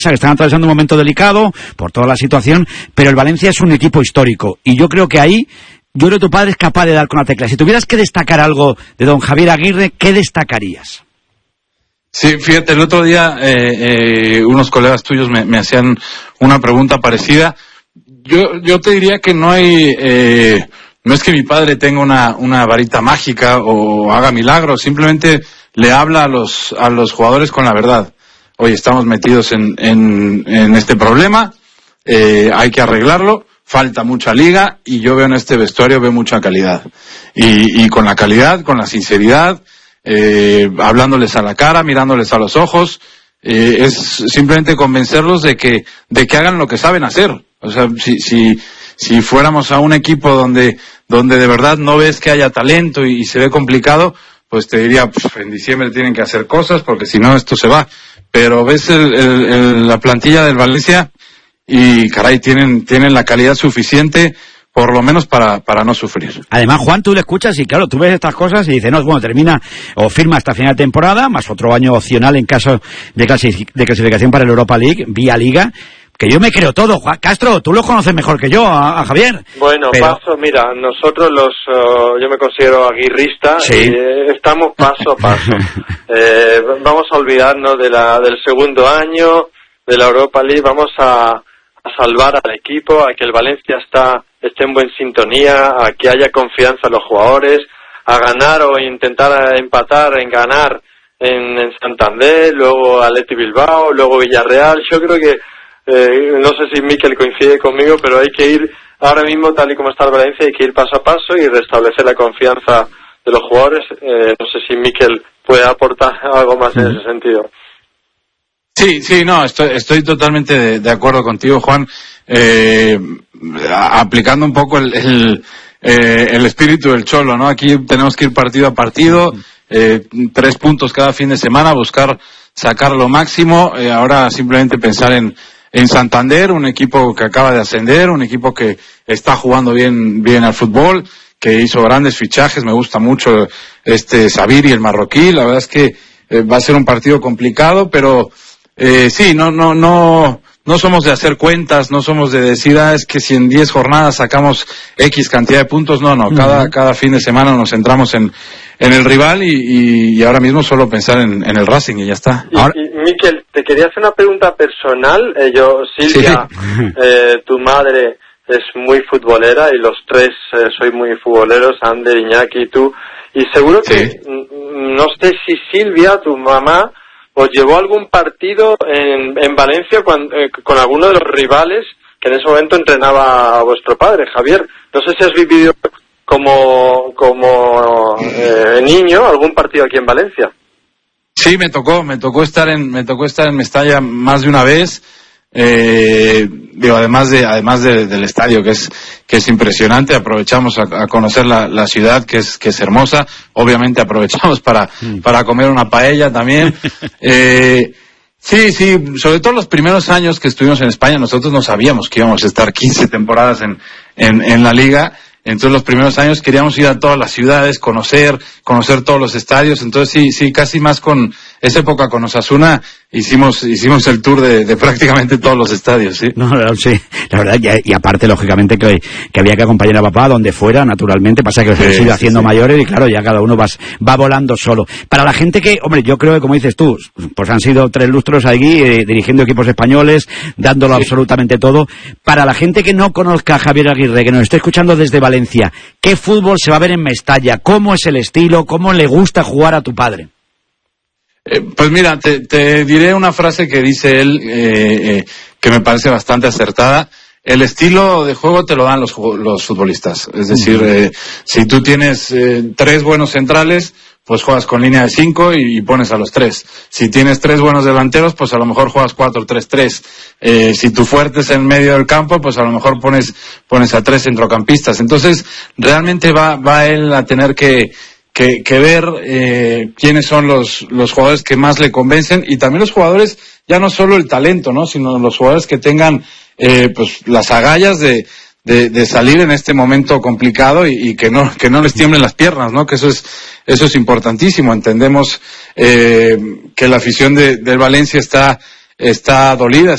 que están atravesando un momento delicado por toda la situación, pero el Valencia es un equipo histórico y yo creo que ahí, yo creo que tu padre es capaz de dar con la tecla. Si tuvieras que destacar algo de don Javier Aguirre, ¿qué destacarías? Sí, fíjate, el otro día unos colegas tuyos me hacían una pregunta parecida. Yo te diría que no hay, no es que mi padre tenga una varita mágica o haga milagros, simplemente le habla a los jugadores con la verdad. Oye, estamos metidos en este problema, hay que arreglarlo, falta mucha liga y yo veo en este vestuario, veo mucha calidad. Y con la calidad, con la sinceridad, hablándoles a la cara, mirándoles a los ojos, es simplemente convencerlos de que hagan lo que saben hacer. O sea, si fuéramos a un equipo donde de verdad no ves que haya talento y se ve complicado, pues te diría, en diciembre tienen que hacer cosas porque si no esto se va. Pero ves la plantilla del Valencia y caray, tienen la calidad suficiente por lo menos para no sufrir. Además, Juan, tú le escuchas y claro, tú ves estas cosas y dices, no, bueno, termina o firma hasta final de temporada, más otro año opcional en caso de clasificación para el Europa League, vía Liga, que yo me creo todo. Juan Castro, tú lo conoces mejor que yo, a Javier. Bueno, pero... mira, nosotros yo me considero aguirrista, sí, y estamos paso a paso. Vamos a olvidarnos del segundo año, de la Europa League, vamos a salvar al equipo, a que el Valencia esté en buena sintonía, a que haya confianza en los jugadores, a ganar o intentar empatar en ganar en Santander, luego Athletic Bilbao, luego Villarreal. Yo creo que, no sé si Mikel coincide conmigo, pero hay que ir ahora mismo, tal y como está el Valencia, hay que ir paso a paso y restablecer la confianza de los jugadores. No sé si Mikel puede aportar algo más en ese sentido. Sí, no, estoy totalmente de acuerdo contigo, Juan. Aplicando un poco el espíritu del Cholo, ¿no? Aquí tenemos que ir partido a partido, 3 puntos cada fin de semana, buscar sacar lo máximo. Ahora simplemente pensar en Santander, un equipo que acaba de ascender, un equipo que está jugando bien al fútbol, que hizo grandes fichajes. Me gusta mucho Sabiri, el marroquí. La verdad es que va a ser un partido complicado, pero sí, no somos de hacer cuentas, no somos de decir, es que si en 10 jornadas sacamos X cantidad de puntos, no, cada fin de semana nos centramos en el rival y ahora mismo solo pensar en el Racing y ya está. Y Mikel, te quería hacer una pregunta personal. Silvia, sí. Tu madre es muy futbolera y los tres sois muy futboleros, Ander, Iñaki y tú, y seguro que, sí, no sé si Silvia, tu mamá, os llevó algún partido en Valencia con alguno de los rivales que en ese momento entrenaba a vuestro padre, Javier. No sé si has vivido como niño algún partido aquí en Valencia. Sí, me tocó estar en Mestalla más de una vez. Además del estadio que es impresionante, aprovechamos a conocer la ciudad que es hermosa. Obviamente aprovechamos para comer una paella también. Sí, sobre todo los primeros años que estuvimos en España, nosotros no sabíamos que íbamos a estar 15 temporadas en la liga. Entonces los primeros años queríamos ir a todas las ciudades, conocer todos los estadios. Entonces sí, casi más con esa época con Osasuna hicimos el tour de prácticamente todos los estadios, sí. No, sí, la verdad, y aparte lógicamente que había que acompañar a papá donde fuera, naturalmente, pasa que se sigue haciendo mayores y claro, ya cada uno va volando solo. Para la gente que, hombre, yo creo que como dices tú, pues han sido 3 lustros allí dirigiendo equipos españoles, dándolo absolutamente todo. Para la gente que no conozca a Javier Aguirre, que nos esté escuchando desde Valencia, ¿qué fútbol se va a ver en Mestalla? ¿Cómo es el estilo? ¿Cómo le gusta jugar a tu padre? Pues mira, te diré una frase que dice él, que me parece bastante acertada. El estilo de juego te lo dan los futbolistas. Es decir, si tú tienes 3 buenos centrales, pues juegas con línea de 5 y pones a los 3. Si tienes 3 buenos delanteros, pues a lo mejor juegas 4-3-3. Si tu fuerte es en medio del campo, pues a lo mejor pones a 3 centrocampistas. Entonces, realmente va él a tener que ver quiénes son los jugadores que más le convencen, y también los jugadores, ya no solo el talento, ¿no?, sino los jugadores que tengan pues las agallas de salir en este momento complicado y que no les tiemblen las piernas, ¿no?, que eso es importantísimo. Entendemos que la afición del Valencia está dolida,